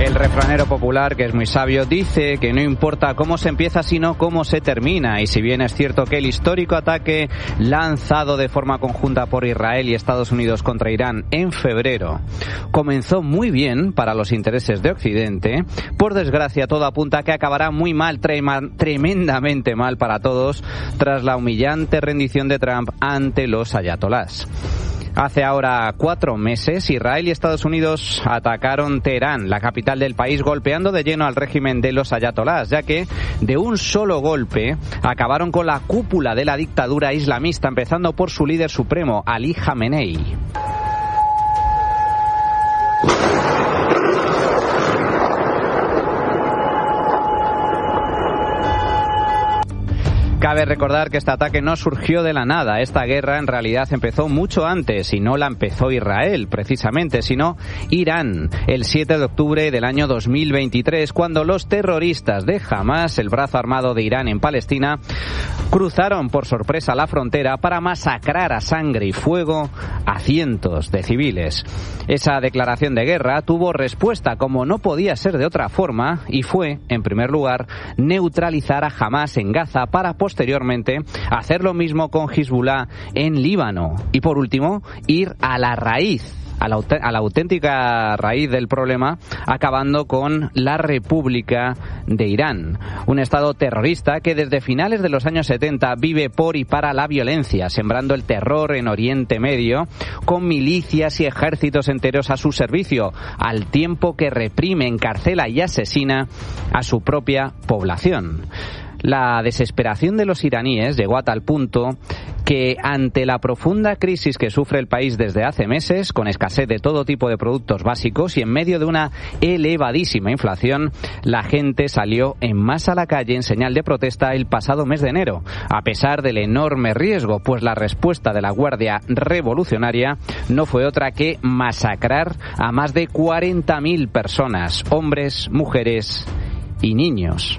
El refranero popular, que es muy sabio, dice que no importa cómo se empieza, sino cómo se termina. Y si bien es cierto que el histórico ataque lanzado de forma conjunta por Israel y Estados Unidos contra Irán en febrero comenzó muy bien para los intereses de Occidente, por desgracia todo apunta a que acabará muy mal, tremendamente mal para todos, tras la humillante rendición de Trump ante los ayatolás. Hace ahora 4 meses, Israel y Estados Unidos atacaron Teherán, la capital del país, golpeando de lleno al régimen de los ayatolás, ya que de un solo golpe acabaron con la cúpula de la dictadura islamista, empezando por su líder supremo, Ali Khamenei. Cabe recordar que este ataque no surgió de la nada. Esta guerra en realidad empezó mucho antes, y no la empezó Israel precisamente, sino Irán, el 7 de octubre del año 2023, cuando los terroristas de Hamás, el brazo armado de Irán en Palestina, cruzaron por sorpresa la frontera para masacrar a sangre y fuego a cientos de civiles. Esa declaración de guerra tuvo respuesta como no podía ser de otra forma, y fue, en primer lugar, neutralizar a Hamás en Gaza para posteriormente hacer lo mismo con Hezbollah en Líbano. Y por último, ir a la raíz, a la auténtica raíz del problema, acabando con la República de Irán, un estado terrorista que desde finales de los años 70 vive por y para la violencia, sembrando el terror en Oriente Medio, con milicias y ejércitos enteros a su servicio, al tiempo que reprime, encarcela y asesina a su propia población. La desesperación de los iraníes llegó a tal punto que, ante la profunda crisis que sufre el país desde hace meses, con escasez de todo tipo de productos básicos y en medio de una elevadísima inflación, la gente salió en masa a la calle en señal de protesta el pasado mes de enero, a pesar del enorme riesgo, pues la respuesta de la Guardia Revolucionaria no fue otra que masacrar a más de 40.000 personas, hombres, mujeres y niños.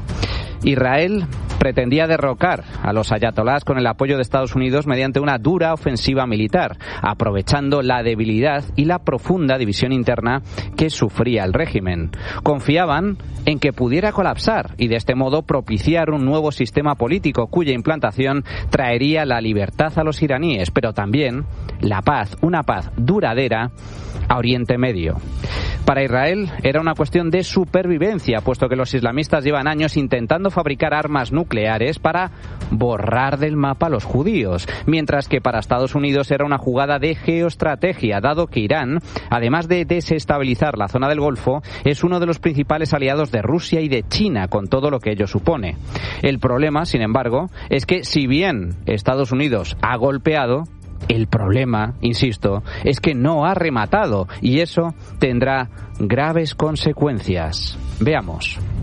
Israel pretendía derrocar a los ayatolás con el apoyo de Estados Unidos mediante una dura ofensiva militar, aprovechando la debilidad y la profunda división interna que sufría el régimen. Confiaban en que pudiera colapsar y de este modo propiciar un nuevo sistema político cuya implantación traería la libertad a los iraníes, pero también la paz, una paz duradera a Oriente Medio. Para Israel era una cuestión de supervivencia, puesto que los islamistas llevan años intentando fabricar armas nucleares para borrar del mapa a los judíos, mientras que para Estados Unidos era una jugada de geoestrategia, dado que Irán, además de desestabilizar la zona del Golfo, es uno de los principales aliados de Rusia y de China, con todo lo que ello supone. El problema, sin embargo, es que si bien Estados Unidos ha golpeado, el problema, insisto, es que no ha rematado, y eso tendrá graves consecuencias. Veamos.